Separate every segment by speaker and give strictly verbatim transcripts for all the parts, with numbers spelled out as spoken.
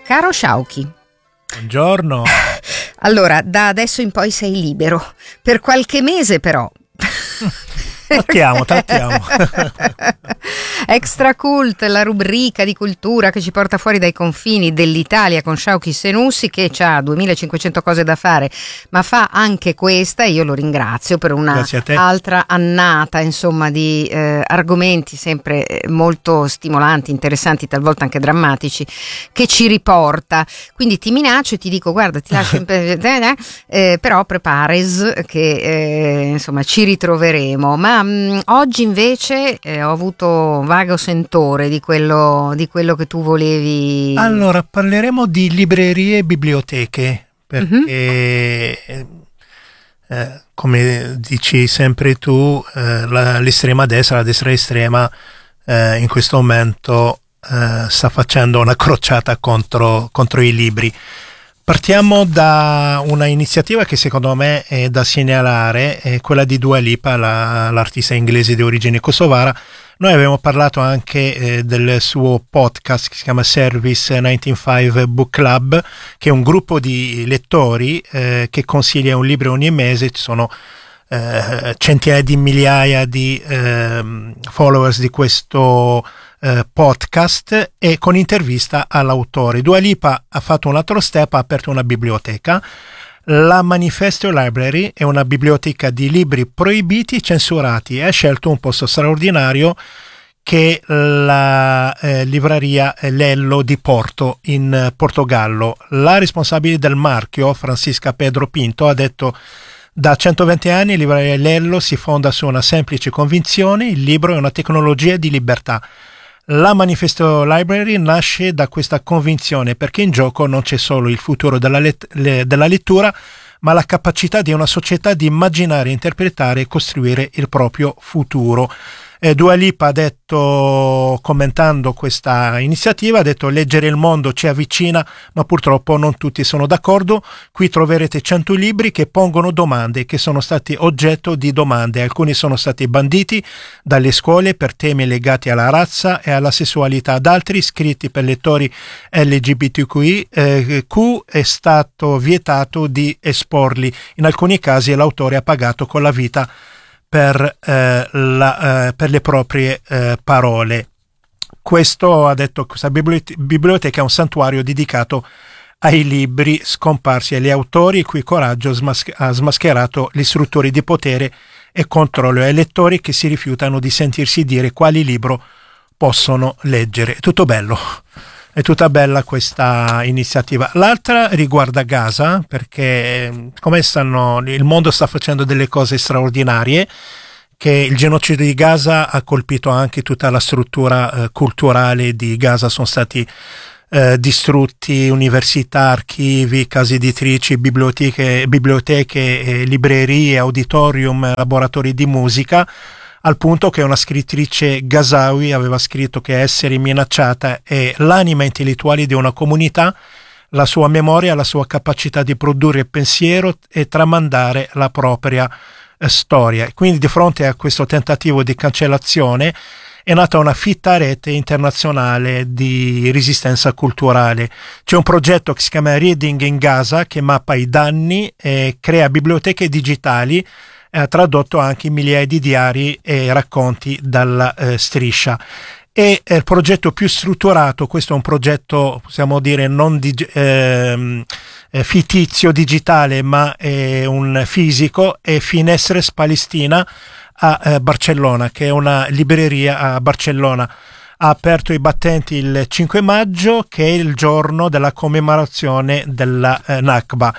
Speaker 1: Caro Sciauchi.
Speaker 2: Buongiorno.
Speaker 1: Allora, da adesso in poi sei libero. Per qualche mese però.
Speaker 2: Trattiamo, trattiamo.
Speaker 1: Extra Cult, la rubrica di cultura che ci porta fuori dai confini dell'Italia con Sciauchi Senussi, che ha duemilacinquecento cose da fare, ma fa anche questa, e io lo ringrazio per una altra annata, insomma, di eh, argomenti sempre molto stimolanti, interessanti, talvolta anche drammatici, che ci riporta. Quindi ti minaccio e ti dico: guarda, ti lascio in eh, però prepares che eh, insomma ci ritroveremo. Ma mh, oggi invece eh, ho avuto vago sentore di quello, di quello che tu volevi.
Speaker 2: Allora, parleremo di librerie e biblioteche, perché mm-hmm. eh, come dici sempre tu, eh, la, l'estrema destra, la destra estrema eh, in questo momento eh, sta facendo una crociata contro, contro i libri. Partiamo da una iniziativa che secondo me è da segnalare, è quella di Dua Lipa, la, l'artista inglese di origine kosovara. Noi abbiamo parlato anche eh, del suo podcast che si chiama Service novantacinque Book Club, che è un gruppo di lettori eh, che consiglia un libro ogni mese. Ci sono eh, centinaia di migliaia di eh, followers di questo eh, podcast, e con intervista all'autore. Dua Lipa ha fatto un altro step, ha aperto una biblioteca. La Manifesto Library è una biblioteca di libri proibiti e censurati, e ha scelto un posto straordinario che è la eh, libreria Lello di Porto in eh, Portogallo. La responsabile del marchio, Francisca Pedro Pinto, ha detto: da centoventi anni libreria Lello si fonda su una semplice convinzione: il libro è una tecnologia di libertà. La Manifesto Library nasce da questa convinzione, perché in gioco non c'è solo il futuro della, let- le- della lettura, ma la capacità di una società di immaginare, interpretare e costruire il proprio futuro. Eh, Dua Lipa ha detto, commentando questa iniziativa, ha detto: leggere il mondo ci avvicina, ma purtroppo non tutti sono d'accordo. Qui troverete cento libri che pongono domande, che sono stati oggetto di domande. Alcuni sono stati banditi dalle scuole per temi legati alla razza e alla sessualità, ad altri, scritti per lettori L G B T Q I, eh, Q, è stato vietato di esporli. In alcuni casi l'autore ha pagato con la vita per, eh, la, eh, per le proprie eh, parole. Questo, ha detto, questa biblioteca è un santuario dedicato ai libri scomparsi e agli autori il cui coraggio smas- ha smascherato gli istruttori di potere e controllo, e ai lettori che si rifiutano di sentirsi dire quali libro possono leggere. È tutto bello. È tutta bella questa iniziativa. L'altra riguarda Gaza, perché come stanno, il mondo sta facendo delle cose straordinarie, che il genocidio di Gaza ha colpito anche tutta la struttura eh, culturale di Gaza. Sono stati eh, distrutti università, archivi, case editrici, biblioteche, biblioteche eh, librerie, auditorium, laboratori di musica, al punto che una scrittrice Ghazawi aveva scritto che essere minacciata è l'anima intellettuale di una comunità, la sua memoria, la sua capacità di produrre pensiero e tramandare la propria eh, storia. Quindi, di fronte a questo tentativo di cancellazione, è nata una fitta rete internazionale di resistenza culturale. C'è un progetto che si chiama Reading in Gaza, che mappa i danni e crea biblioteche digitali. Ha tradotto anche migliaia di diari e racconti dalla eh, striscia. E è il progetto più strutturato. Questo è un progetto, possiamo dire, non di, eh, fittizio digitale, ma è un fisico. È Finestres Palestina a eh, Barcellona, che è una libreria a Barcellona. Ha aperto i battenti il cinque maggio, che è il giorno della commemorazione della eh, Nakba.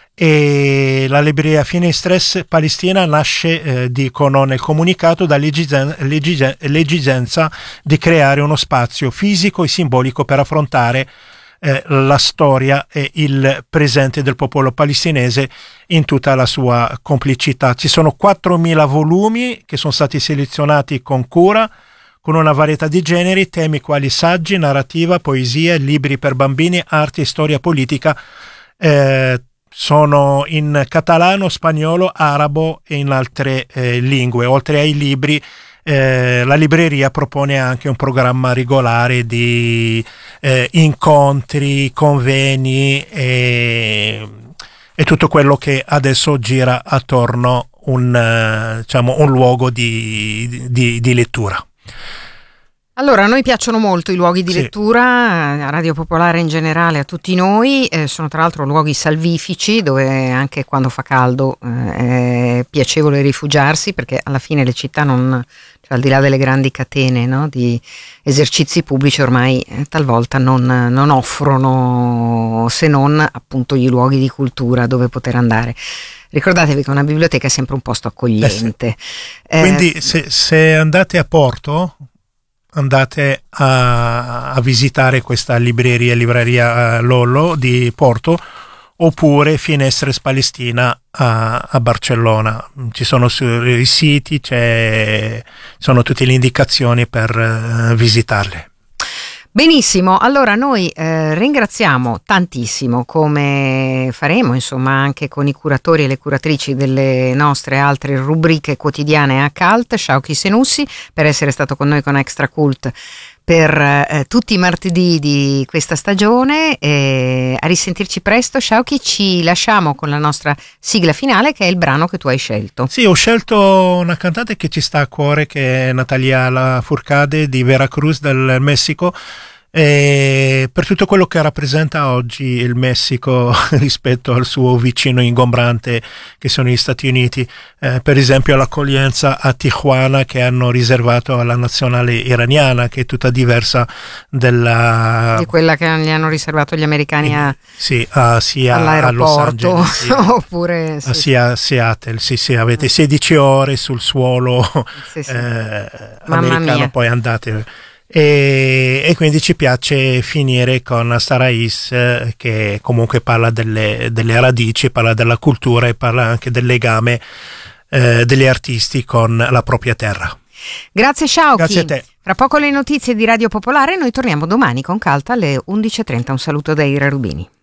Speaker 2: E la libreria Finestres Palestina nasce, eh, dicono nel comunicato, dall'esigenza di creare uno spazio fisico e simbolico per affrontare eh, la storia e il presente del popolo palestinese in tutta la sua complicità. Ci sono quattromila volumi che sono stati selezionati con cura, con una varietà di generi, temi quali saggi, narrativa, poesia, libri per bambini, arte e storia politica. eh, Sono in catalano, spagnolo, arabo e in altre eh, lingue. Oltre ai libri eh, la libreria propone anche un programma regolare di eh, incontri, convegni e, e tutto quello che adesso gira attorno un, uh, diciamo, un luogo di, di, di lettura.
Speaker 1: Allora, a noi piacciono molto i luoghi di
Speaker 2: sì.
Speaker 1: lettura, a Radio Popolare in generale, a tutti noi, eh, sono tra l'altro luoghi salvifici dove anche quando fa caldo eh, è piacevole rifugiarsi, perché alla fine le città non, cioè al di là delle grandi catene, no, di esercizi pubblici ormai eh, talvolta non, non offrono se non appunto gli luoghi di cultura dove poter andare. Ricordatevi che una biblioteca è sempre un posto accogliente.
Speaker 2: Eh sì. eh, Quindi se, se andate a Porto, andate a, a visitare questa libreria, libreria Lollo di Porto, oppure Finestres Palestina a, a Barcellona. Ci sono i siti, c'è, sono tutte le indicazioni per uh, visitarle.
Speaker 1: Benissimo, allora noi eh, ringraziamo tantissimo, come faremo insomma anche con i curatori e le curatrici delle nostre altre rubriche quotidiane a Cult, Shauki Senussi, per essere stato con noi con Extra Cult per eh, tutti i martedì di questa stagione. E a risentirci presto. Shauki, ci lasciamo con la nostra sigla finale, che è il brano che tu hai scelto.
Speaker 2: Sì, ho scelto una cantante che ci sta a cuore, che è Natalia Lafourcade di Veracruz del Messico, e per tutto quello che rappresenta oggi il Messico rispetto al suo vicino ingombrante che sono gli Stati Uniti, eh, per esempio l'accoglienza a Tijuana che hanno riservato alla nazionale iraniana, che è tutta diversa della
Speaker 1: di quella che gli hanno riservato gli americani a,
Speaker 2: sì, a, sia
Speaker 1: all'aeroporto
Speaker 2: a Los Angeles, sì,
Speaker 1: oppure sì.
Speaker 2: sia a Seattle, sì, sì, avete sedici ore sul suolo
Speaker 1: sì, sì.
Speaker 2: Eh,
Speaker 1: Mamma
Speaker 2: americano,
Speaker 1: mia.
Speaker 2: poi andate. E, e quindi ci piace finire con Sarais, eh, che comunque parla delle, delle radici, parla della cultura e parla anche del legame eh, degli artisti con la propria terra.
Speaker 1: Grazie Shauki.
Speaker 2: Grazie a te.
Speaker 1: Fra poco le notizie di Radio Popolare, noi torniamo domani con Cult alle undici e trenta. Un saluto da Ira Rubini.